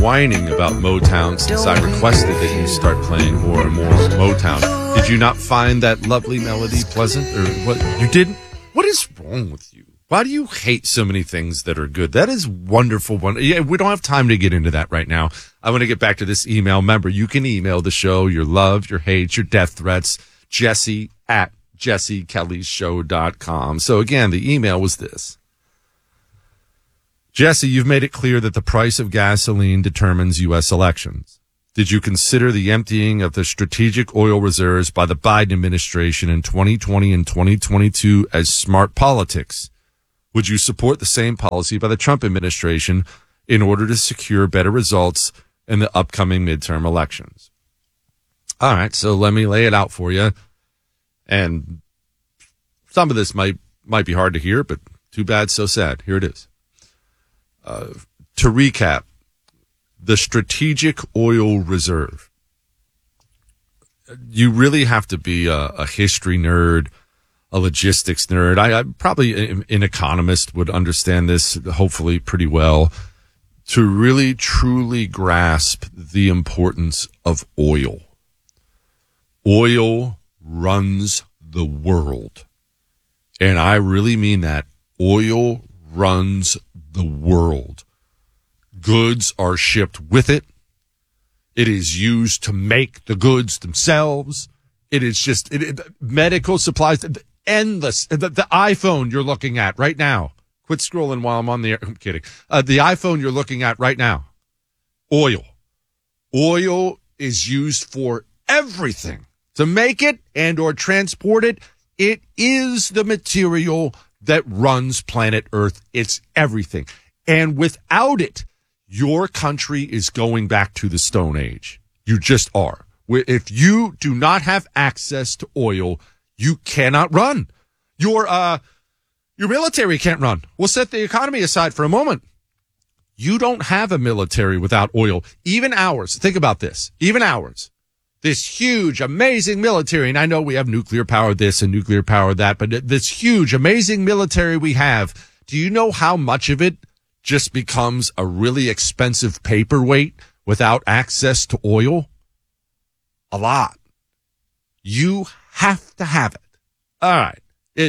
whining about Motown since I requested that you start playing more and more Motown. Did you not find that lovely melody pleasant? Or what? You didn't? What is wrong with you? Why do you hate so many things that are good? That is wonderful. Yeah, we don't have time to get into that right now. I want to get back to this email. Remember, you can email the show your love, your hate, your death threats, Jesse@jessekellyshow.com. So again, the email was this. Jesse, you've made it clear that the price of gasoline determines U.S. elections. Did you consider the emptying of the strategic oil reserves by the Biden administration in 2020 and 2022 as smart politics? Would you support the same policy by the Trump administration in order to secure better results in the upcoming midterm elections? All right, so let me lay it out for you. And some of this might be hard to hear, but too bad, so sad. Here it is. To recap, the strategic oil reserve. You really have to be a history nerd, a logistics nerd. I probably an economist would understand this hopefully pretty well to really truly grasp the importance of oil. Oil runs the world. And I really mean that. Oil runs the world. Goods are shipped with it. It is used to make the goods themselves. It is just medical supplies, endless. The iPhone you're looking at right now. Quit scrolling while I'm on the air. I'm kidding. The iPhone you're looking at right now. Oil. Oil is used for everything. To make it and or transport it, it is the material that runs planet Earth. It's everything. And without it, your country is going back to the Stone Age. You just are. If you do not have access to oil, you cannot run. Your military can't run. We'll set the economy aside for a moment. You don't have a military without oil. Even ours. Think about this. Even ours. This huge, amazing military, and I know we have nuclear power this and nuclear power that, but this huge, amazing military we have, do you know how much of it just becomes a really expensive paperweight without access to oil? A lot. You have to have it. All right.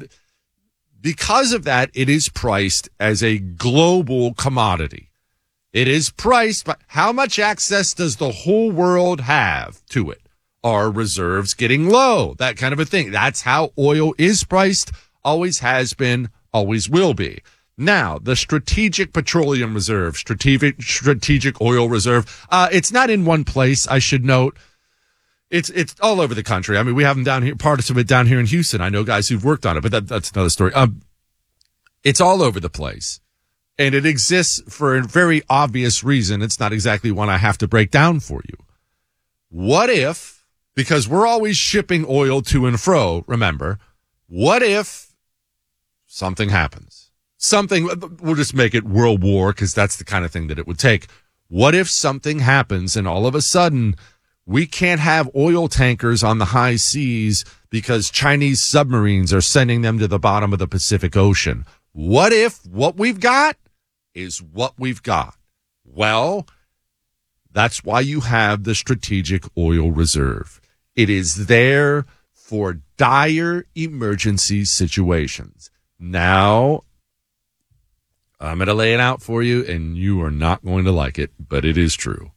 Because of that, it is priced as a global commodity. It is priced, but how much access does the whole world have to it? Are reserves getting low? That kind of a thing. That's how oil is priced, always has been, always will be. Now, the Strategic Petroleum Reserve, Strategic Oil Reserve, it's not in one place, I should note. It's all over the country. I mean, we have them down here, parts of it down here in Houston. I know guys who've worked on it, but that's another story. It's all over the place. And it exists for a very obvious reason. It's not exactly one I have to break down for you. What if, because we're always shipping oil to and fro, remember, what if something happens? We'll just make it World War because that's the kind of thing that it would take. What if something happens and all of a sudden we can't have oil tankers on the high seas because Chinese submarines are sending them to the bottom of the Pacific Ocean? What if what we've got is what we've got? Well, that's why you have the Strategic Oil Reserve. It is there for dire emergency situations. Now, I'm going to lay it out for you, and you are not going to like it, but it is true.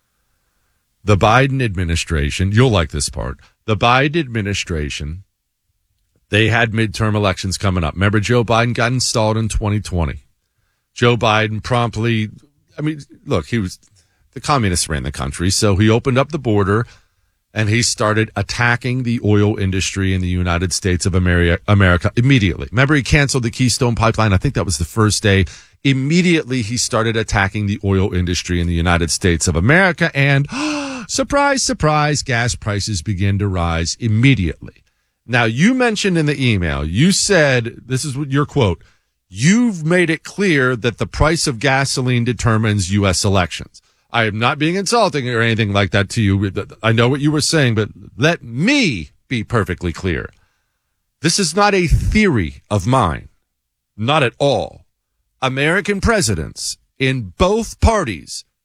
The Biden administration, you'll like this part. The Biden administration, they had midterm elections coming up. Remember, Joe Biden got installed in 2020. Joe Biden promptly, look, the communists ran the country, so he opened up the border and he started attacking the oil industry in the United States of America immediately. Remember, he canceled the Keystone Pipeline. I think that was the first day. Immediately, he started attacking the oil industry in the United States of America, and surprise, surprise, gas prices began to rise immediately. Now, you mentioned in the email, you said, this is your quote, you've made it clear that the price of gasoline determines U.S. elections. I am not being insulting or anything like that to you. I know what you were saying, but let me be perfectly clear. This is not a theory of mine. Not at all. American presidents in both parties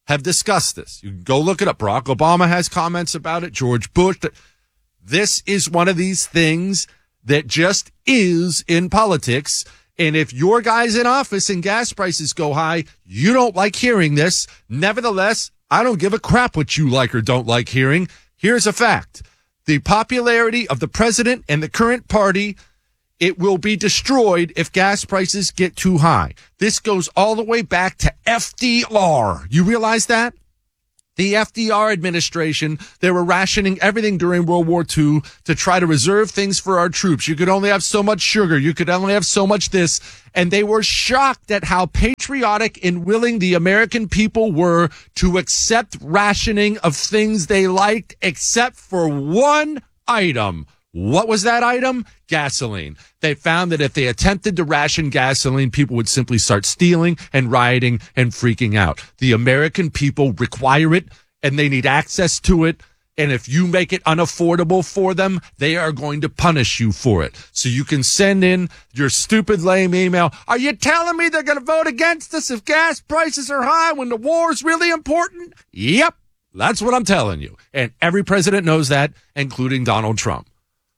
have discussed this. You can go look it up. Barack Obama has comments about it. George Bush. This is one of these things that just is in politics. And if your guy's in office and gas prices go high, you don't like hearing this. Nevertheless, I don't give a crap what you like or don't like hearing. Here's a fact. The popularity of the president and the current party, it will be destroyed if gas prices get too high. This goes all the way back to FDR. You realize that? The FDR administration, they were rationing everything during World War II to try to reserve things for our troops. You could only have so much sugar. You could only have so much this. And they were shocked at how patriotic and willing the American people were to accept rationing of things they liked, except for one item. What was that item? Gasoline. They found that if they attempted to ration gasoline, people would simply start stealing and rioting and freaking out. The American people require it, and they need access to it. And if you make it unaffordable for them, they are going to punish you for it. So you can send in your stupid, lame email. Are you telling me they're going to vote against us if gas prices are high when the war is really important? Yep, that's what I'm telling you. And every president knows that, including Donald Trump.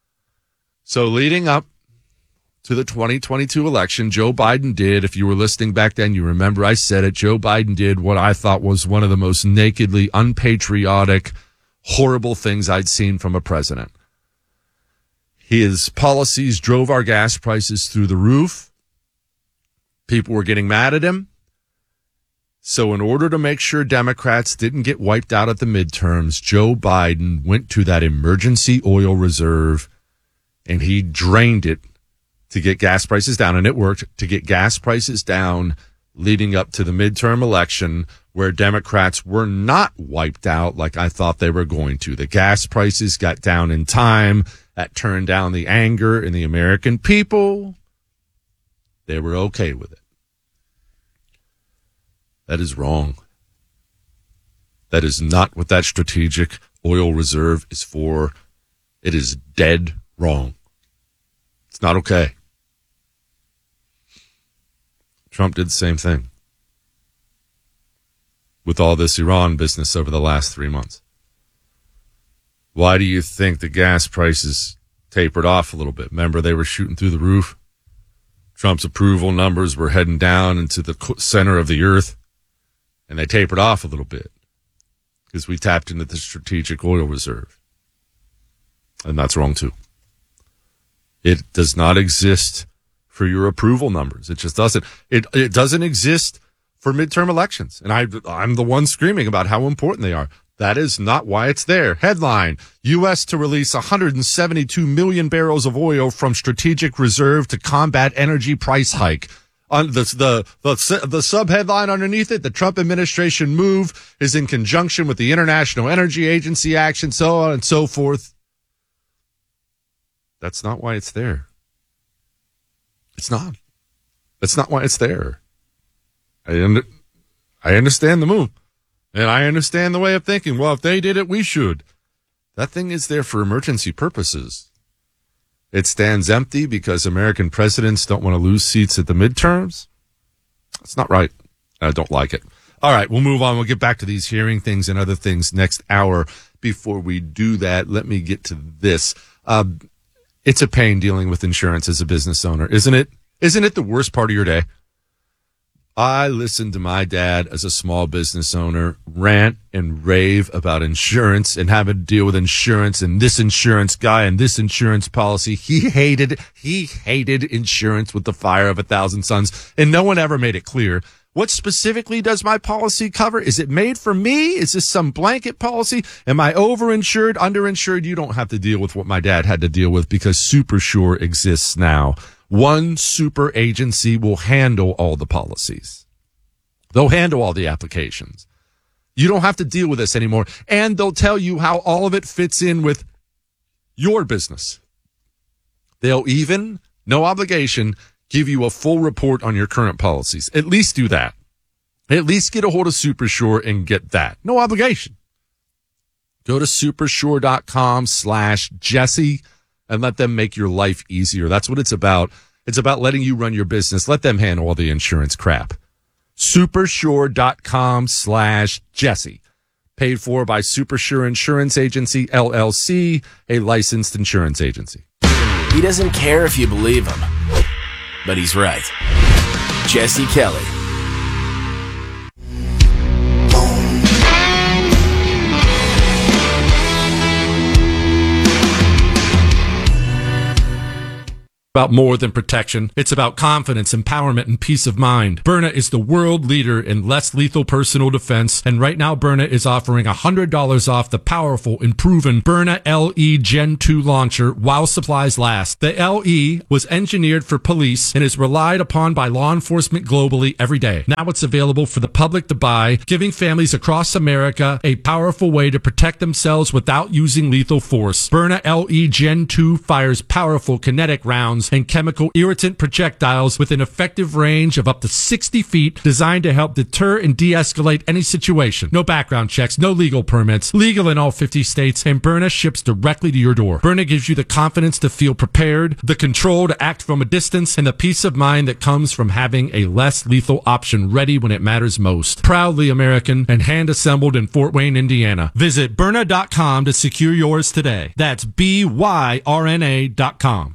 So leading up to the 2022 election, Joe Biden did, if you were listening back then, you remember I said it, Joe Biden did what I thought was one of the most nakedly unpatriotic, horrible things I'd seen from a president. His policies drove our gas prices through the roof. People were getting mad at him. So in order to make sure Democrats didn't get wiped out at the midterms, Joe Biden went to that emergency oil reserve and he drained it to get gas prices down, and it worked to get gas prices down leading up to the midterm election where Democrats were not wiped out like I thought they were going to. The gas prices got down in time. That turned down the anger in the American people. They were okay with it. That is wrong. That is not what that strategic oil reserve is for. It is dead wrong. It's not okay. Trump did the same thing with all this Iran business over the last 3 months. Why do you think the gas prices tapered off a little bit? Remember, they were shooting through the roof. Trump's approval numbers were heading down into the center of the earth, and they tapered off a little bit because we tapped into the strategic oil reserve. And that's wrong, too. It does not exist for your approval numbers. It just doesn't. It doesn't exist for midterm elections. And I'm the one screaming about how important they are. That is not why it's there. Headline, U.S. to release 172 million barrels of oil from strategic reserve to combat energy price hike. On the sub-headline underneath it, the Trump administration move is in conjunction with the International Energy Agency action, so on and so forth. That's not why it's there. It's not. That's not why it's there. I understand the move. And I understand the way of thinking. Well, if they did it, we should. That thing is there for emergency purposes. It stands empty because American presidents don't want to lose seats at the midterms. That's not right. I don't like it. All right, we'll move on. We'll get back to these hearing things and other things next hour. Before we do that, let me get to this. It's a pain dealing with insurance as a business owner, isn't it? Isn't it the worst part of your day? I listened to my dad as a small business owner rant and rave about insurance and having to deal with insurance and this insurance guy and this insurance policy. He hated insurance with the fire of 1,000 suns, and no one ever made it clear. What specifically does my policy cover? Is it made for me? Is this some blanket policy? Am I overinsured, underinsured? You don't have to deal with what my dad had to deal with because SuperSure exists now. One super agency will handle all the policies. They'll handle all the applications. You don't have to deal with this anymore. And they'll tell you how all of it fits in with your business. They'll even, no obligation, give you a full report on your current policies. At least do that. At least get a hold of SuperSure and get that. No obligation. Go to supersure.com/Jesse and let them make your life easier. That's what it's about. It's about letting you run your business. Let them handle all the insurance crap. Supersure.com/Jesse. Paid for by Supersure Insurance Agency, LLC, a licensed insurance agency. He doesn't care if you believe him, but he's right. Jesse Kelly. About more than protection. It's about confidence, empowerment, and peace of mind. Byrna is the world leader in less lethal personal defense, and right now Byrna is offering $100 off the powerful and proven Byrna LE Gen 2 launcher while supplies last. The LE was engineered for police and is relied upon by law enforcement globally every day. Now it's available for the public to buy, giving families across America a powerful way to protect themselves without using lethal force. Byrna LE Gen 2 fires powerful kinetic rounds and chemical irritant projectiles with an effective range of up to 60 feet, designed to help deter and de-escalate any situation. No background checks, no legal permits, legal in all 50 states, and Byrna ships directly to your door. Byrna gives you the confidence to feel prepared, the control to act from a distance, and the peace of mind that comes from having a less lethal option ready when it matters most. Proudly American and hand-assembled in Fort Wayne, Indiana. Visit Byrna.com to secure yours today. That's BYRNA.com.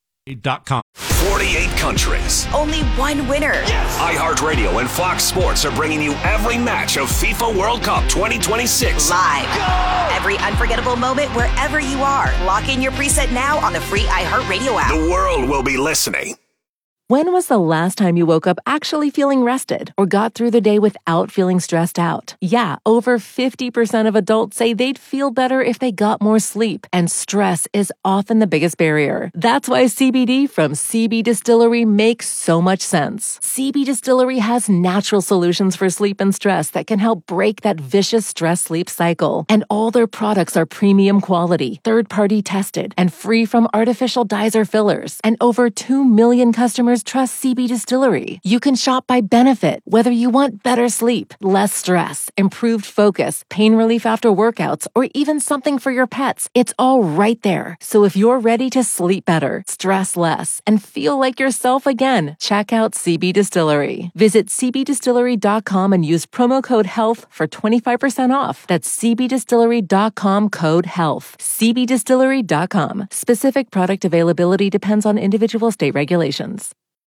48 countries. Only one winner. Yes. iHeartRadio and Fox Sports are bringing you every match of FIFA World Cup 2026. Live. Go! Every unforgettable moment wherever you are. Lock in your preset now on the free iHeartRadio app. The world will be listening. When was the last time you woke up actually feeling rested or got through the day without feeling stressed out? Yeah, over 50% of adults say they'd feel better if they got more sleep, and stress is often the biggest barrier. That's why CBD from CB Distillery makes so much sense. CB Distillery has natural solutions for sleep and stress that can help break that vicious stress-sleep cycle. And all their products are premium quality, third-party tested, and free from artificial dyes or fillers. And over 2 million customers trust CB Distillery. You can shop by benefit, whether you want better sleep, less stress, improved focus, pain relief after workouts, or even something for your pets. It's all right there. So if you're ready to sleep better, stress less, and feel like yourself again, check out CB Distillery. Visit cbdistillery.com and use promo code HEALTH for 25% off. That's cbdistillery.com, code HEALTH. cbdistillery.com. Specific product availability depends on individual state regulations.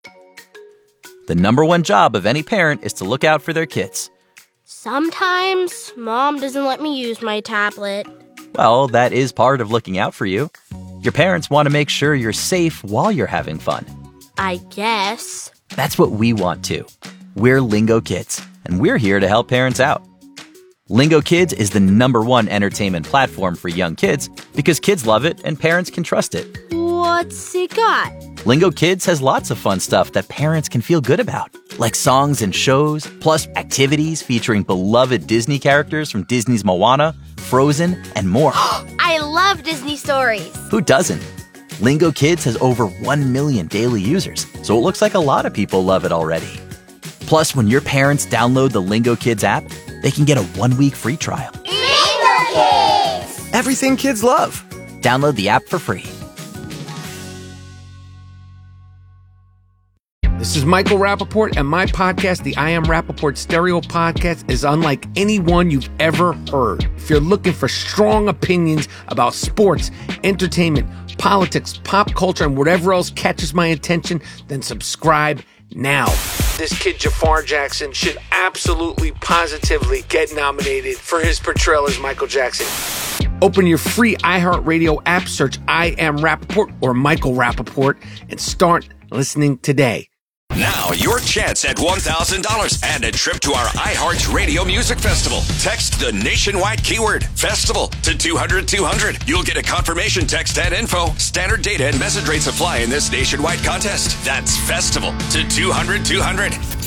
The number one job of any parent is to look out for their kids. Sometimes Mom doesn't let me use my tablet. Well, that is part of looking out for you. Your parents want to make sure you're safe while you're having fun. I guess. That's what we want too. We're Lingo Kids, and we're here to help parents out. Lingo Kids is the number one entertainment platform for young kids because kids love it and parents can trust it. What's it got? Lingo Kids has lots of fun stuff that parents can feel good about, like songs and shows, plus activities featuring beloved Disney characters from Disney's Moana, Frozen, and more. I love Disney stories. Who doesn't? Lingo Kids has over 1 million daily users, so it looks like a lot of people love it already. Plus, when your parents download the Lingo Kids app, they can get a 1-week free trial. Lingo Kids! Everything kids love. Download the app for free. This is Michael Rappaport, and my podcast, the I Am Rappaport Stereo Podcast, is unlike any one you've ever heard. If you're looking for strong opinions about sports, entertainment, politics, pop culture, and whatever else catches my attention, then subscribe now. This kid, Jafar Jackson, should absolutely, positively get nominated for his portrayal as Michael Jackson. Open your free iHeartRadio app, search I Am Rappaport or Michael Rappaport, and start listening today. Now, your chance at $1,000 and a trip to our iHeartRadio Music Festival. Text the nationwide keyword FESTIVAL to 200-200. You'll get a confirmation text and info. Standard data and message rates apply in this nationwide contest. That's FESTIVAL to 200-200.